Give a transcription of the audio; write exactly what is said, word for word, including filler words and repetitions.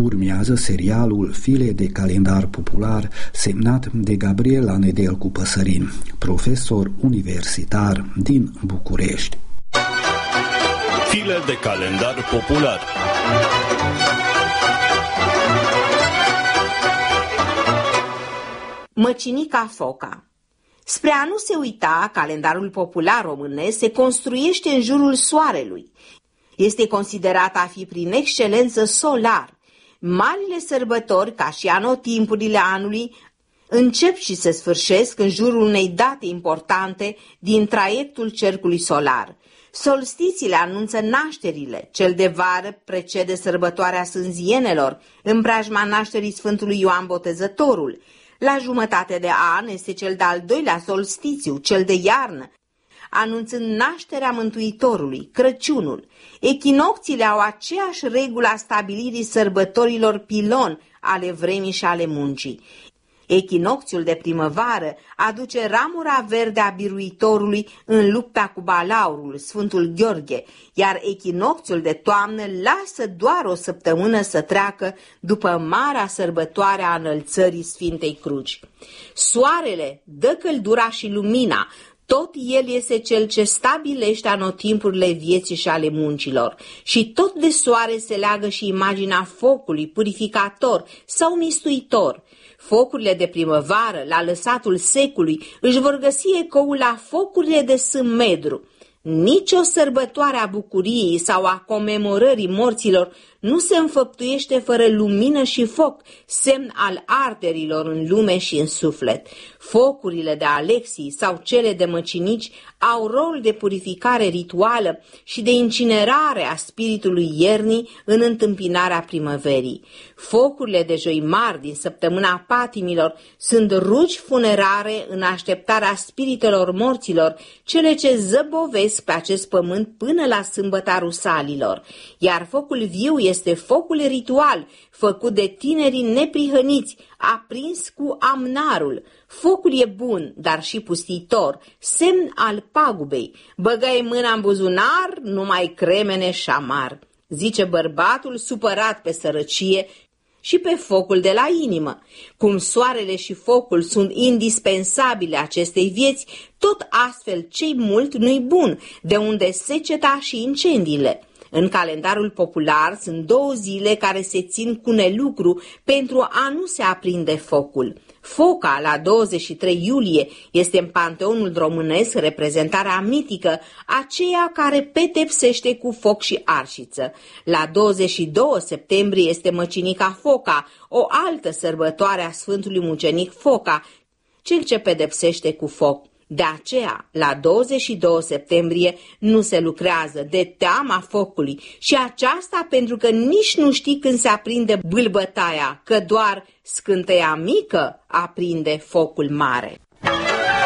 urmează serialul File de calendar popular, semnat de Gabriela Nedelcu Păsărin, profesor universitar din București. File de calendar popular. Măcinica Foca. Spre a nu se uita, calendarul popular românesc se construiește în jurul soarelui. Este considerat a fi prin excelență solar. Marile sărbători, ca și anotimpurile anului, încep și se sfârșesc în jurul unei date importante din traiectul cercului solar. Solstițiile anunță nașterile, cel de vară precede sărbătoarea sânzienelor, în preajma nașterii Sfântului Ioan Botezătorul. La jumătate de an este cel de-al doilea solstițiu, cel de iarnă, anunțând nașterea Mântuitorului, Crăciunul. Echinocțiile au aceeași regulă a stabilirii sărbătorilor pilon ale vremii și ale muncii. Echinocțiul de primăvară aduce ramura verde a biruitorului în lupta cu balaurul, Sfântul Gheorghe, iar echinocțiul de toamnă lasă doar o săptămână să treacă după marea sărbătoare a înălțării Sfintei Cruci. Soarele dă căldura și lumina, tot el este cel ce stabilește anotimpurile vieții și ale muncilor. Și tot de soare se leagă și imaginea focului purificator sau mistuitor. Focurile de primăvară, la lăsatul secului, își vor găsi ecoul la focurile de Sâmmedru. Nici o sărbătoare a bucuriei sau a comemorării morților nu se înfăptuiește fără lumină și foc, semn al arderilor în lume și în suflet. Focurile de Alexii sau cele de măcinici au rol de purificare rituală și de incinerare a spiritului iernii în întâmpinarea primăverii. Focurile de joi mari din săptămâna patimilor sunt rugi funerare în așteptarea spiritelor morților, cele ce zăbovesc pe acest pământ până la sâmbăta rusalilor, iar focul viu este focul ritual, făcut de tinerii neprihăniți, aprins cu amnarul. Focul e bun, dar și pustitor, semn al pagubei. Băgai mâna în buzunar, numai cremene și amar, zice bărbatul supărat pe sărăcie și pe focul de la inimă. Cum soarele și focul sunt indispensabile acestei vieți, tot astfel cei mult nu-i bun, de unde seceta și incendiile. În calendarul popular sunt două zile care se țin cu nelucru pentru a nu se aprinde focul. Foca, la douăzeci și trei iulie, este în panteonul românesc reprezentarea mitică, aceea care pedepsește cu foc și arșiță. La douăzeci și doi septembrie este Măcinica Foca, o altă sărbătoare a Sfântului Mucenic Foca, cel ce pedepsește cu foc. De aceea, la douăzeci și doi septembrie nu se lucrează de teama focului și aceasta pentru că nici nu știi când se aprinde bâlbătaia, că doar scânteia mică aprinde focul mare.